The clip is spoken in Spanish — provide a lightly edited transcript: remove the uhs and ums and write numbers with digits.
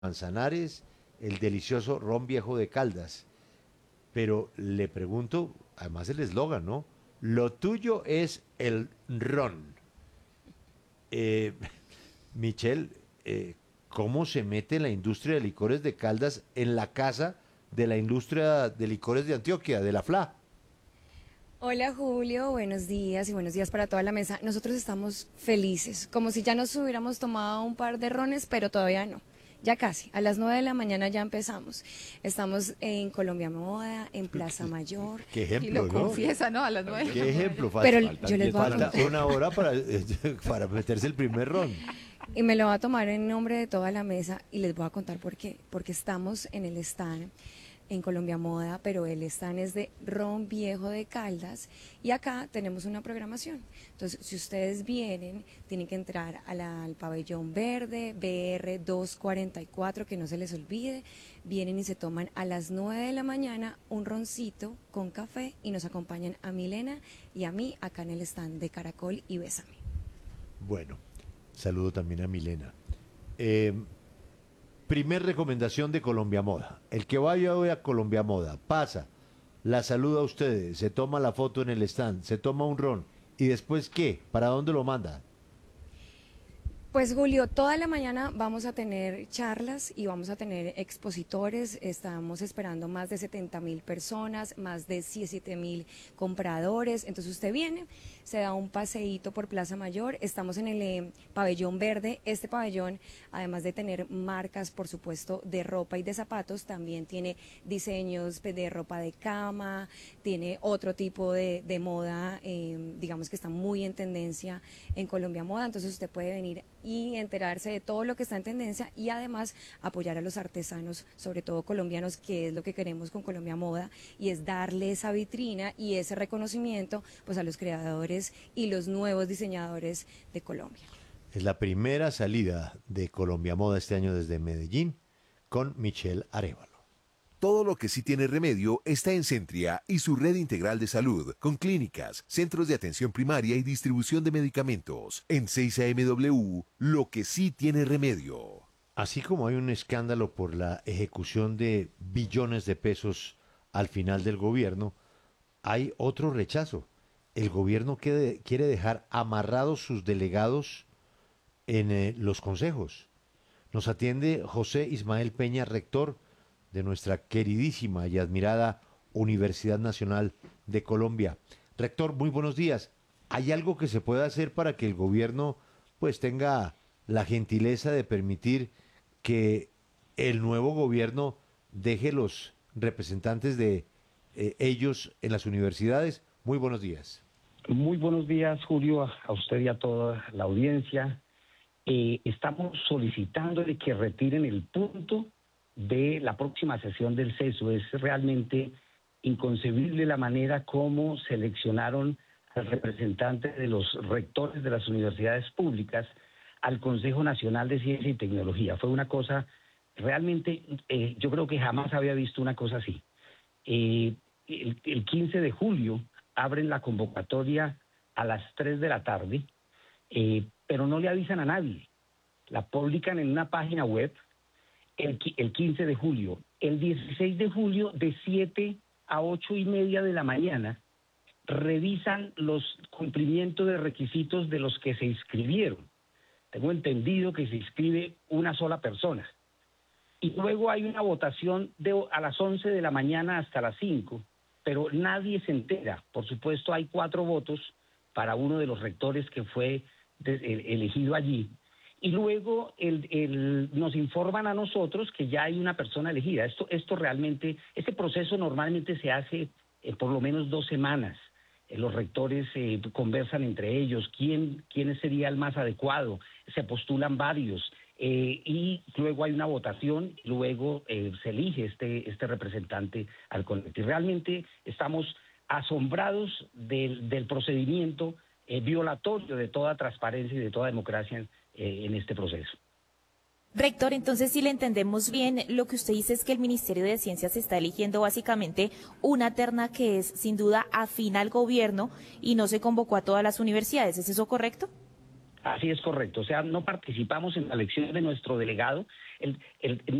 Manzanares, el delicioso ron viejo de Caldas. Pero le pregunto, además el eslogan, ¿no? Lo tuyo es el ron. Eh, Michelle, ¿cómo se mete la industria de licores de Caldas en la casa de la industria de licores de Antioquia, de la FLA? Hola Julio, buenos días y buenos días para toda la mesa. Nosotros estamos felices, como si ya nos hubiéramos tomado un par de rones, pero todavía no. Ya casi, a las 9 de la mañana ya empezamos. Estamos en Colombia Moda, en Plaza Qué, Mayor, qué Y lo ejemplo, ¿no? confiesa, ¿no? A las 9 de la ¿Qué mañana. ejemplo? pero Faltan yo les 10 voy a Falta horas. contar. una hora para meterse el primer ron. Y me lo voy a tomar en nombre de toda la mesa y les voy a contar por qué. Porque estamos en el stand en Colombia Moda, pero el stand es de ron viejo de Caldas y acá tenemos una programación. Entonces, si ustedes vienen, tienen que entrar al pabellón verde, BR 244, que no se les olvide. Vienen y se toman a las 9 de la mañana un roncito con café y nos acompañan a Milena y a mí acá en el stand de Caracol y Bésame. Bueno, saludo también a Milena. Eh, Primer recomendación de Colombia Moda. El que vaya hoy a Colombia Moda, pasa, la saluda a ustedes, se toma la foto en el stand, se toma un ron. ¿Y después qué? ¿Para dónde lo manda? Pues Julio, toda la mañana vamos a tener charlas y vamos a tener expositores. Estamos esperando más de 70.000 personas, más de 17.000 compradores. Entonces usted viene, se da un paseíto por Plaza Mayor. Estamos en el pabellón verde. Este pabellón, además de tener marcas, por supuesto, de ropa y de zapatos, también tiene diseños de ropa de cama, tiene otro tipo de moda, digamos que está muy en tendencia en Colombia Moda. Entonces usted puede venir y enterarse de todo lo que está en tendencia y además apoyar a los artesanos, sobre todo colombianos, que es lo que queremos con Colombia Moda, y es darle esa vitrina y ese reconocimiento pues a los creadores y los nuevos diseñadores de Colombia. Es la primera salida de Colombia Moda este año desde Medellín con Michelle Arevalo. Todo lo que sí tiene remedio está en Centria y su red integral de salud, con clínicas, centros de atención primaria y distribución de medicamentos. En 6 AMW, lo que sí tiene remedio. Así como hay un escándalo por la ejecución de billones de pesos al final del gobierno, hay otro rechazo. El gobierno quiere dejar amarrados sus delegados en los consejos. Nos atiende José Ismael Peña, rector de nuestra queridísima y admirada Universidad Nacional de Colombia. Rector, muy buenos días. ¿Hay algo que se pueda hacer para que el gobierno pues tenga la gentileza de permitir que el nuevo gobierno deje los representantes de ellos en las universidades? Muy buenos días. Muy buenos días, Julio, a usted y a toda la audiencia. Estamos solicitándole que retiren el punto de la próxima sesión del CESU. Es realmente inconcebible la manera como seleccionaron al representante de los rectores de las universidades públicas al Consejo Nacional de Ciencia y Tecnología. Fue una cosa realmente, yo creo que jamás había visto una cosa así. El 15 de julio abren la convocatoria a las 3 de la tarde, pero no le avisan a nadie. La publican en una página web el 15 de julio. El 16 de julio, de 7 a 8:30 de la mañana, revisan los cumplimientos de requisitos de los que se inscribieron. Tengo entendido que se inscribe una sola persona. Y luego hay una votación a las 11 de la mañana hasta las 5, pero nadie se entera. Por supuesto, hay 4 votos para uno de los rectores que fue elegido allí. Y luego nos informan a nosotros que ya hay una persona elegida. Esto realmente, este proceso normalmente se hace por lo menos 2 semanas. Los rectores conversan entre ellos, quién sería el más adecuado, se postulan varios, y luego hay una votación, luego se elige este representante al colectivo. Realmente estamos asombrados del procedimiento violatorio de toda transparencia y de toda democracia en este proceso. Rector, entonces si le entendemos bien, lo que usted dice es que el Ministerio de Ciencias está eligiendo básicamente una terna que es sin duda afín al gobierno y no se convocó a todas las universidades, ¿es eso correcto? Así es correcto, o sea, no participamos en la elección de nuestro delegado.